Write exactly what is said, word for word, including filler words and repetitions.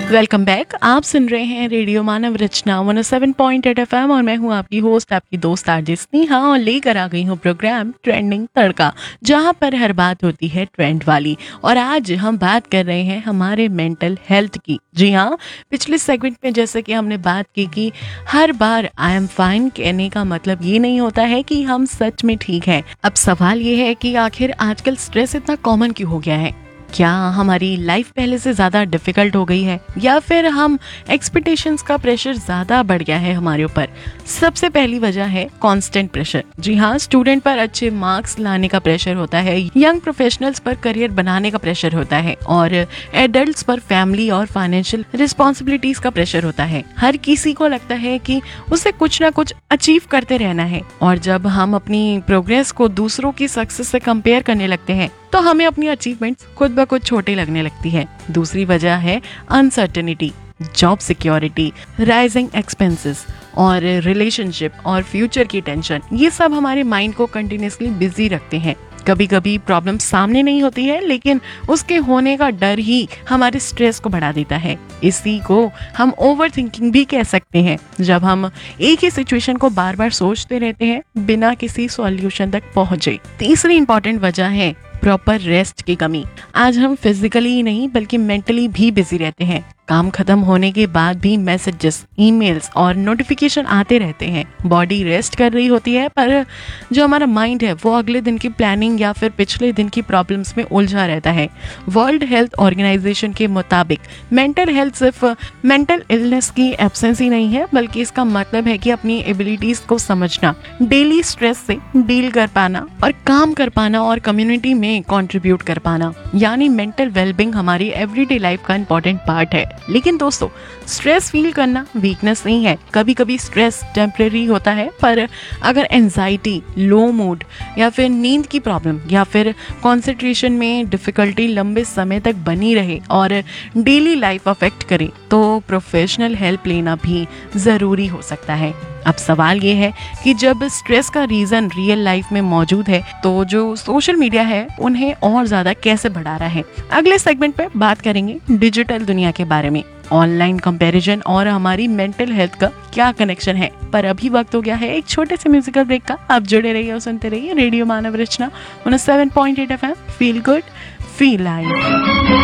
Welcome back. आप सुन रहे हैं रेडियो मानव रचना one O seven point eight F M और मैं हूं आपकी होस्ट, आपकी दोस्त आरजे स्नेहा, और लेकर आ गई हूं प्रोग्राम ट्रेंडिंग तड़का, जहां पर हर बात होती है ट्रेंड वाली। और आज हम बात कर रहे हैं हमारे मेंटल हेल्थ की। जी हाँ, पिछले सेगमेंट में जैसे कि हमने बात की कि हर बार आई एम फाइन कहने का मतलब ये नहीं होता है कि हम सच में ठीक हैं। अब सवाल ये है कि आखिर आजकल स्ट्रेस इतना कॉमन क्यों हो गया है? क्या हमारी लाइफ पहले से ज्यादा डिफिकल्ट हो गई है, या फिर हम एक्सपेक्टेशंस का प्रेशर ज्यादा बढ़ गया है हमारे ऊपर? सबसे पहली वजह है कांस्टेंट प्रेशर। जी हाँ, स्टूडेंट पर अच्छे मार्क्स लाने का प्रेशर होता है, यंग प्रोफेशनल्स पर करियर बनाने का प्रेशर होता है, और एडल्ट्स पर फैमिली और फाइनेंशियल रिस्पॉन्सिबिलिटीज का प्रेशर होता है। हर किसी को लगता है कि उसे कुछ ना कुछ अचीव करते रहना है, और जब हम अपनी प्रोग्रेस को दूसरों की सक्सेस से कंपेयर करने लगते हैं तो हमें अपनी अचीवमेंट्स खुद ब खुद छोटे लगने लगती है। दूसरी वजह है uncertainty, job security, rising expenses और रिलेशनशिप और फ्यूचर की टेंशन। ये सब हमारे माइंड को कंटिन्यूसली बिजी रखते हैं। कभी कभी प्रॉब्लम सामने नहीं होती है, लेकिन उसके होने का डर ही हमारे स्ट्रेस को बढ़ा देता है। इसी को हम ओवर थिंकिंग भी कह सकते हैं, जब हम एक ही सिचुएशन को बार बार सोचते रहते हैं बिना किसी सॉल्यूशन तक पहुंचे। तीसरी इंपॉर्टेंट वजह है प्रॉपर रेस्ट की कमी। आज हम फिजिकली ही नहीं बल्कि मेंटली भी बिजी रहते हैं। काम खत्म होने के बाद भी मैसेजेस, ईमेल्स और नोटिफिकेशन आते रहते हैं। बॉडी रेस्ट कर रही होती है, पर जो हमारा माइंड है वो अगले दिन की प्लानिंग या फिर पिछले दिन की प्रॉब्लम्स में उलझा रहता है। वर्ल्ड हेल्थ ऑर्गेनाइजेशन के मुताबिक मेंटल हेल्थ सिर्फ मेंटल इलनेस की एब्सेंस ही नहीं है, बल्कि इसका मतलब है कि अपनी एबिलिटीज को समझना, डेली स्ट्रेस से डील कर पाना और काम कर पाना और कम्युनिटी में कंट्रीब्यूट कर पाना। यानी मेंटल वेलबींग हमारी एवरीडे लाइफ का इंपॉर्टेंट पार्ट है। लेकिन दोस्तों, स्ट्रेस फील करना वीकनेस नहीं है। कभी कभी स्ट्रेस टेम्परेरी होता है, पर अगर एंजाइटी, लो मूड या फिर नींद की प्रॉब्लम या फिर कंसंट्रेशन में डिफिकल्टी लंबे समय तक बनी रहे और डेली लाइफ अफेक्ट करे तो प्रोफेशनल हेल्प लेना भी जरूरी हो सकता है। अब सवाल ये है कि जब स्ट्रेस का रीजन रियल लाइफ में मौजूद है तो जो सोशल मीडिया है उन्हें और ज्यादा कैसे बढ़ा रहा है। अगले सेगमेंट पे बात करेंगे डिजिटल दुनिया के बारे में, ऑनलाइन कंपैरिजन और हमारी मेंटल हेल्थ का क्या कनेक्शन है। पर अभी वक्त हो गया है एक छोटे से म्यूजिकल ब्रेक का। आप जुड़े रहिए और सुनते रहिए रेडियो मानव रचना one O seven point eight F M. Feel good, feel live.